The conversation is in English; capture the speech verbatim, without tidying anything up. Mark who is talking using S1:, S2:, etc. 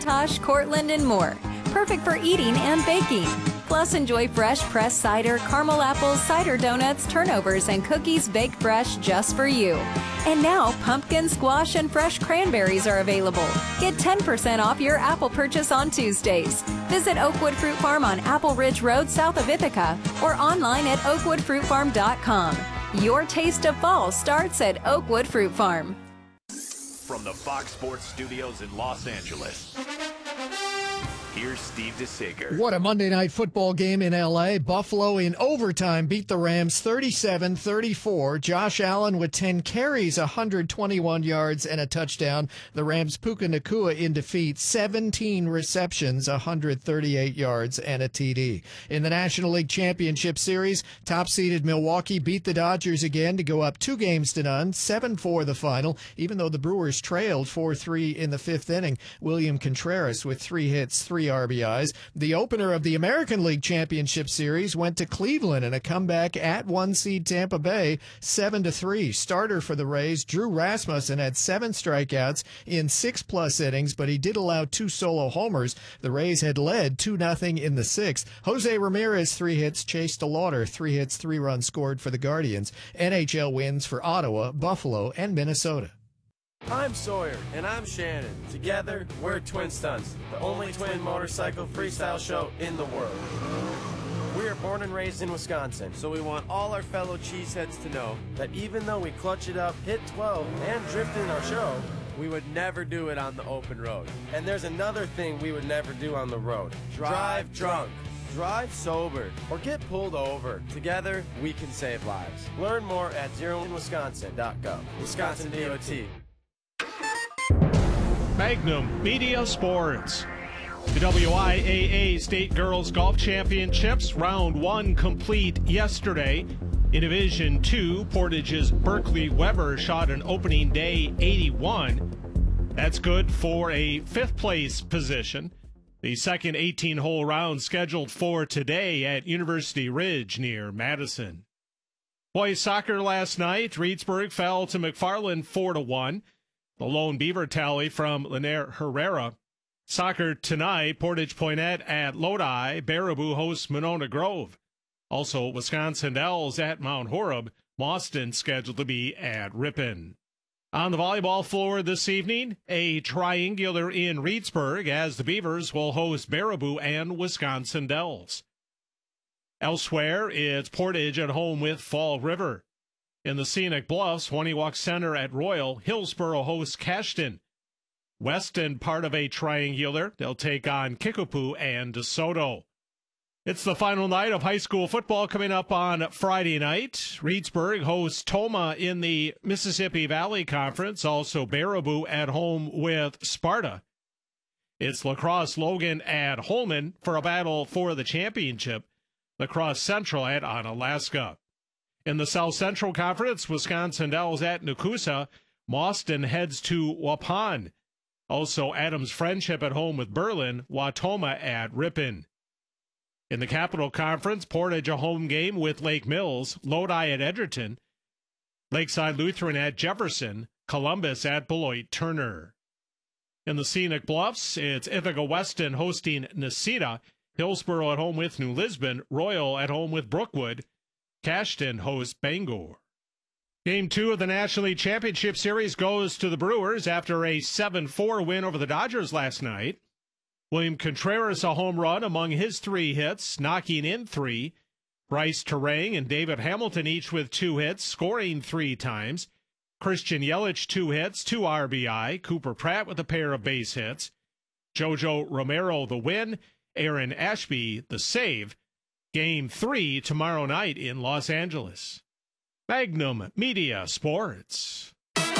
S1: McIntosh, Cortland, and more. Perfect for eating and baking. Plus, enjoy fresh pressed cider, caramel apples, cider donuts, turnovers, and cookies baked fresh just for you. And now, pumpkin, squash, and fresh cranberries are available. Get ten percent off your apple purchase on Tuesdays. Visit Oakwood Fruit Farm on Apple Ridge Road south of Ithaca or online at oakwood fruit farm dot com. Your taste of fall starts at Oakwood Fruit Farm.
S2: From the Fox Sports Studios in Los Angeles, here's Steve DeSager.
S3: What a Monday Night Football game in L A. Buffalo in overtime beat the Rams thirty-seven thirty-four. Josh Allen with ten carries, one hundred twenty-one yards, and a touchdown. The Rams' Puka Nacua in defeat, seventeen receptions, one hundred thirty-eight yards, and a T D. In the National League Championship Series, top-seeded Milwaukee beat the Dodgers again to go up two games to none, seven four the final, even though the Brewers trailed four three in the fifth inning. William Contreras with three hits, three R B Is. The opener of the American League Championship Series went to Cleveland in a comeback at one seed Tampa Bay, seven to three. Starter for the Rays, Drew Rasmussen, had seven strikeouts in six-plus innings, but he did allow two solo homers. The Rays had led two nothing in the sixth. Jose Ramirez, three hits. Chase DeLauder, three hits, three runs scored for the Guardians. N H L wins for Ottawa, Buffalo, and Minnesota.
S4: I'm Sawyer, and I'm Shannon. Together, we're Twin Stunts, the only twin motorcycle freestyle show in the world. We are born and raised in Wisconsin, so we want all our fellow cheeseheads to know that even though we clutch it up, hit twelve, and drift in our show, we would never do it on the open road. And there's another thing we would never do on the road. Drive drunk. Drive sober, or get pulled over. Together, we can save lives. Learn more at zero in wisconsin dot gov. Wisconsin D O T.
S5: Magnum Media Sports. The W I A A State Girls Golf Championships round one complete yesterday. In Division two, Portage's Berkeley Weber shot an opening day eighty-one. That's good for a fifth place position. The second eighteen-hole round scheduled for today at University Ridge near Madison. Boys soccer last night, Reedsburg fell to McFarland four to one. The lone Beaver tally from Linaire Herrera. Soccer tonight, Portage Poinnette at Lodi. Baraboo hosts Monona Grove. Also, Wisconsin Dells at Mount Horeb. Mauston scheduled to be at Ripon. On the volleyball floor this evening, a triangular in Reedsburg as the Beavers will host Baraboo and Wisconsin Dells. Elsewhere, it's Portage at home with Fall River. In the Scenic Bluffs, Honeywalk Center at Royal, Hillsboro hosts Cashton. Weston, part of a triangular, they'll take on Kickapoo and DeSoto. It's the final night of high school football coming up on Friday night. Reedsburg hosts Toma in the Mississippi Valley Conference, also Baraboo at home with Sparta. It's La Crosse Logan at Holman for a battle for the championship. La Crosse Central at Onalaska. In the South Central Conference, Wisconsin Dells at Nakusa. Mauston heads to Waupun. Also, Adams Friendship at home with Berlin. Watoma at Ripon. In the Capital Conference, Portage a home game with Lake Mills. Lodi at Edgerton. Lakeside Lutheran at Jefferson. Columbus at Beloit Turner. In the Scenic Bluffs, it's Ithaca Weston hosting Necedah. Hillsboro at home with New Lisbon. Royal at home with Brookwood. Cashton hosts Bangor. Game two of the National League Championship Series goes to the Brewers after a seven four win over the Dodgers last night. William Contreras a home run among his three hits, knocking in three. Bryce Terang and David Hamilton each with two hits, scoring three times. Christian Yelich two hits, two R B I. Cooper Pratt with a pair of base hits. Jojo Romero the win. Aaron Ashby the save. Game three tomorrow night in Los Angeles. Magnum Media Sports.